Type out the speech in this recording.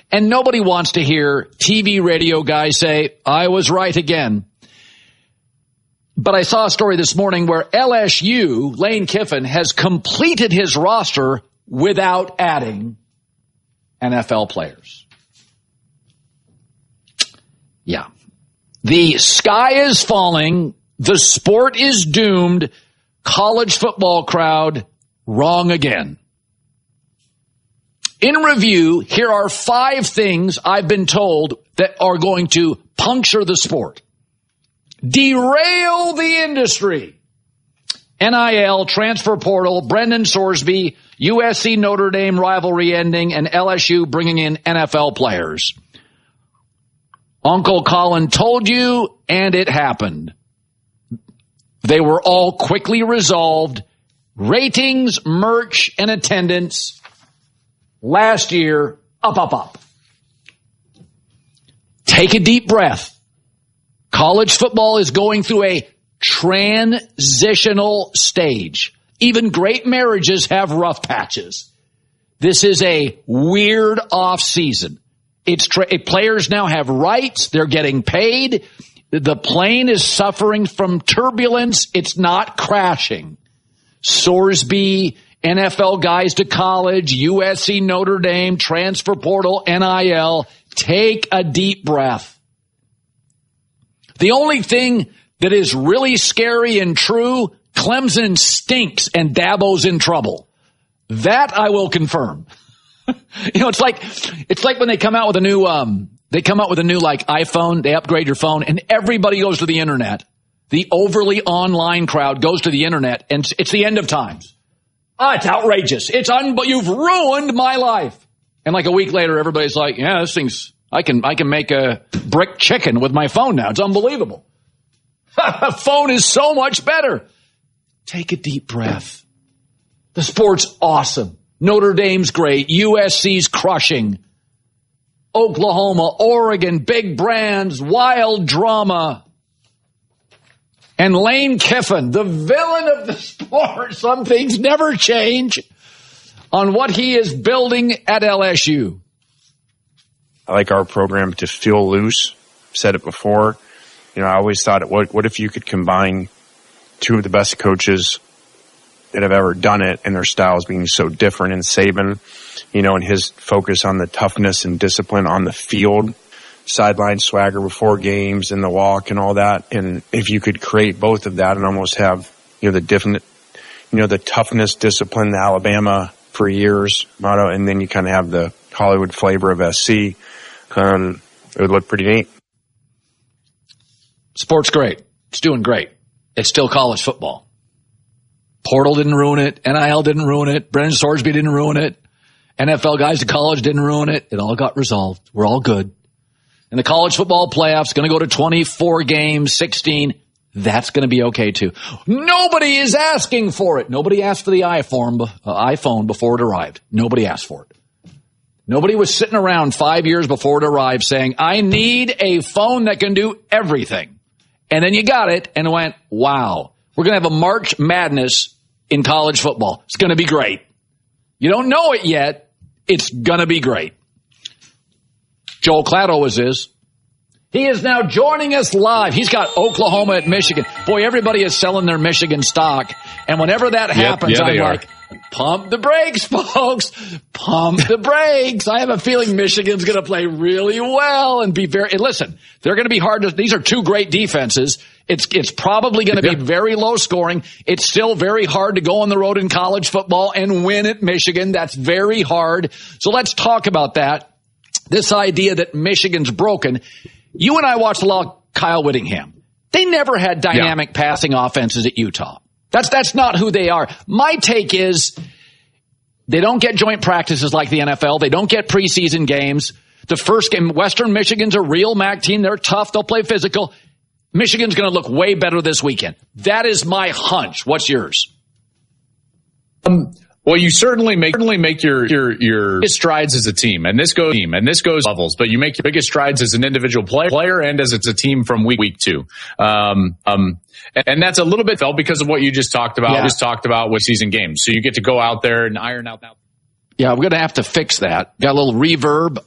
And nobody wants to hear TV radio guys say, I was right again. But I saw a story this morning where LSU, Lane Kiffin, has completed his roster without adding NFL players. Yeah. The sky is falling. The sport is doomed. College football crowd, wrong again. In review, here are 5 things I've been told that are going to puncture the sport. Derail the industry. NIL, transfer portal, Brendan Sorsby, USC Notre Dame rivalry ending, and LSU bringing in NFL players. Uncle Colin told you, and it happened. They were all quickly resolved. Ratings, merch, and attendance last year, up. Take a deep breath. College football is going through a transitional stage. Even great marriages have rough patches. This is a weird off season. Players now have rights. They're getting paid. The plane is suffering from turbulence. It's not crashing. Sorsby, NFL guys to college, USC, Notre Dame, transfer portal, NIL. Take a deep breath. The only thing that is really scary and true, Clemson stinks and Dabo's in trouble. That I will confirm. It's like when they come out with a new iPhone, they upgrade your phone and everybody goes to the internet. The overly online crowd goes to the internet and it's the end of times. It's outrageous. You've ruined my life. And like a week later, everybody's like, yeah, this thing's, I can make a brick chicken with my phone now. It's unbelievable. Phone is so much better. Take a deep breath. The sport's awesome. Notre Dame's great. USC's crushing. Oklahoma, Oregon, big brands, wild drama. And Lane Kiffin, the villain of the sport. Some things never change on what he is building at LSU. I like our program to feel loose. Said it before. I always thought, what if you could combine 2 of the best coaches that have ever done it and their styles being so different, and Saban, and his focus on the toughness and discipline on the field, sideline swagger before games and the walk and all that. And if you could create both of that and almost have, the toughness, discipline, the Alabama for years motto, and then you kind of have the Hollywood flavor of SC, it would look pretty neat. Sport's great. It's doing great. It's still college football. Portal didn't ruin it. NIL didn't ruin it. Brendan Sorsby didn't ruin it. NFL guys to college didn't ruin it. It all got resolved. We're all good. And the college football playoffs going to go to 24 games, 16. That's going to be okay too. Nobody is asking for it. Nobody asked for the iPhone before it arrived. Nobody asked for it. Nobody was sitting around 5 years before it arrived saying, I need a phone that can do everything. And then you got it and went, wow, we're going to have a March Madness in college football. It's going to be great. You don't know it yet. It's going to be great. Joel Clado is. He is now joining us live. He's got Oklahoma at Michigan. Boy, everybody is selling their Michigan stock. And whenever that happens, I'm like, pump the brakes, folks. Pump the brakes. I have a feeling Michigan's going to play really well and be very, and listen, they're going to be hard to, these are 2 great defenses. It's probably going to be very low scoring. It's still very hard to go on the road in college football and win at Michigan. That's very hard. So let's talk about that. This idea that Michigan's broken. You and I watched a lot of Kyle Whittingham. They never had dynamic passing offenses at Utah. That's not who they are. My take is they don't get joint practices like the NFL. They don't get preseason games. The first game, Western Michigan's a real MAC team. They're tough. They'll play physical. Michigan's going to look way better this weekend. That is my hunch. What's yours? Well, you certainly make your strides as a team, and this goes levels. But you make your biggest strides as an individual player and as it's a team from week 2. And that's a little bit felt because of what you just talked about. Just talked about with season games, so you get to go out there and iron out that. Yeah, we're going to have to fix that. Got a little reverb.